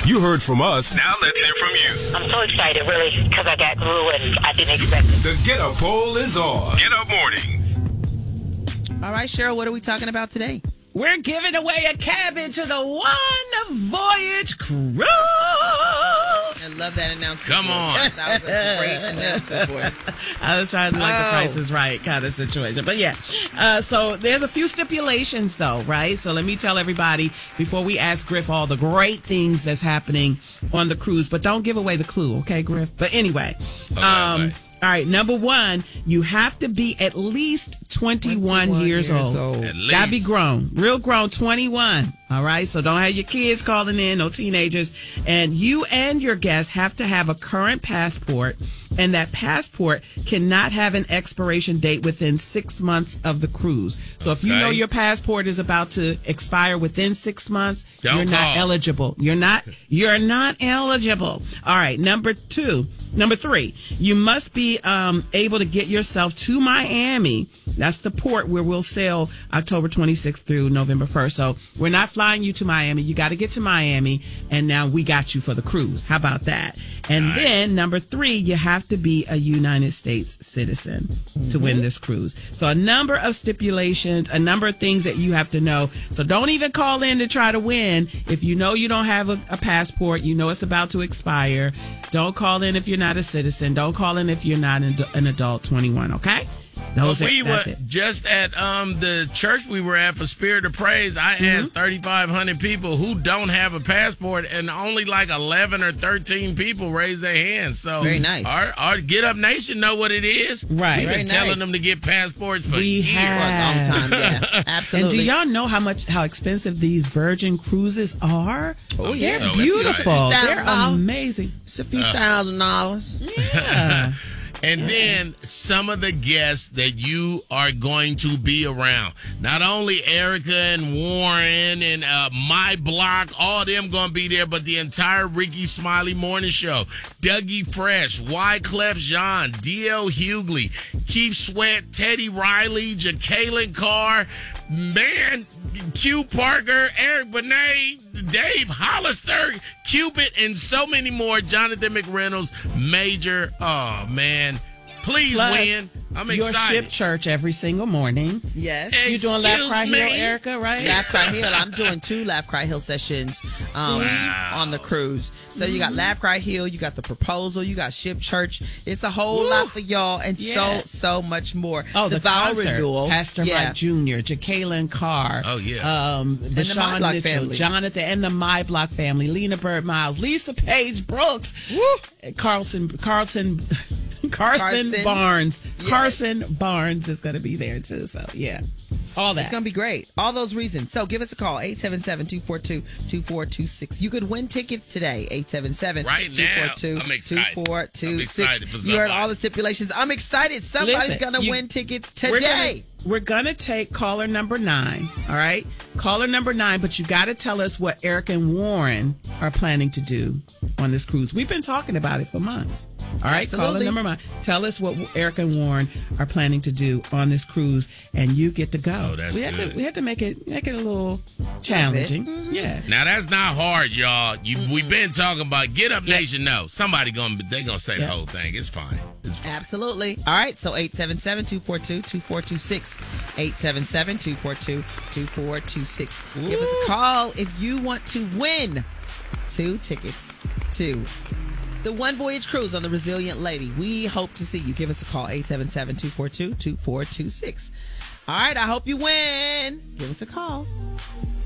You heard from us. Now let's hear from you. I'm so excited, really, because I got Gru and I didn't expect it. The Get Up poll is on. Get Up Morning. All right, Cheryl, what are we talking about today? We're giving away a cabin to the One Voyage Cruise. I love that announcement. Come on. That was a great announcement for us. I was trying to do like the Price is Right kind of situation. But yeah, so there's a few stipulations though, right? So let me tell everybody before we ask Griff all the great things that's happening on the cruise. But don't give away the clue, okay, Griff? But anyway, Okay. all right, number one, you have to be at least 21 years old. At least. Gotta be grown, real grown, 21. All right, so don't have your kids calling in, no teenagers. And you and your guests have to have a current passport, and that passport cannot have an expiration date within 6 months of the cruise. So if you know your passport is about to expire within 6 months, you're not eligible. You're not eligible. All right, number three, you must be able to get yourself to Miami. That's the port where we'll sail October 26th through November 1st. So we're not flying you to Miami. You got to get to Miami, and now we got you for the cruise. How about that? And then number three, you have to be a United States citizen to win this cruise. So a number of stipulations, a number of things that you have to know. So don't even call in to try to win. If you know you don't have a passport, you know it's about to expire, don't call in if you're not a citizen. Don't call in if you're not an adult 21, okay? That's it. Just at the church we were at for Spirit of Praise, I asked 3,500 people who don't have a passport, and only like 11 or 13 people raised their hands. So very nice. Our Get Up Nation know what it is. Right. We've been telling them to get passports for years. For a long time, yeah. Absolutely. And do y'all know how expensive these Virgin cruises are? Oh, yeah. They're beautiful. They're amazing. It's a few $1,000. Yeah. And then some of the guests that you are going to be around. Not only Erica and Warren and My Block, all them going to be there, but the entire Ricky Smiley Morning Show. Dougie Fresh, Wyclef Jean, D.L. Hughley, Keith Sweat, Teddy Riley, Jacqueline Carr, man, Q Parker, Eric Benet, Dave Hollister, Cupid, and so many more. Jonathan McReynolds, Major. Oh, man. Please win. I'm excited. Your ship church every single morning. Yes. You're doing Laugh Cry Hill, Erica, right? Laugh Cry Hill. I'm doing 2 Laugh Cry Hill sessions on the cruise. So you got Laugh Cry Hill, you got the proposal, you got ship church. It's a whole lot for y'all, and so much more. Oh, the vow concert. renewal. Pastor Mike Jr., Jacqueline Carr. Oh, yeah. The Sean Block Mitchell, family. Jonathan, and the My Block family. Lena Bird Miles, Lisa Page Brooks, Carson Barnes. Yes. Carson Barnes is going to be there too. So yeah, all that. It's going to be great. All those reasons. So give us a call, 877-242-2426. You could win tickets today, 877-242-2426. Right now, I'm excited. I'm excited for You heard all the stipulations. I'm excited. Somebody's going to win tickets today. We're going to take caller number 9, all right? Caller number 9, but you got to tell us what Eric and Warren are planning to do on this cruise. We've been talking about it for months. All right, Absolutely. Caller number 9. Tell us what Eric and Warren are planning to do on this cruise, and you get to go. Oh, that's good. We have to make it a little challenging. Yeah. Now, that's not hard, y'all. We've been talking about Get Up Nation. No, somebody they gonna say the whole thing. It's fine. Absolutely. All right, so 877-242-2426. 877-242-2426. Give us a call if you want to win 2 tickets to the One Voyage Cruise on the Resilient Lady. We hope to see you. Give us a call, 877-242-2426. All right, I hope you win. Give us a call.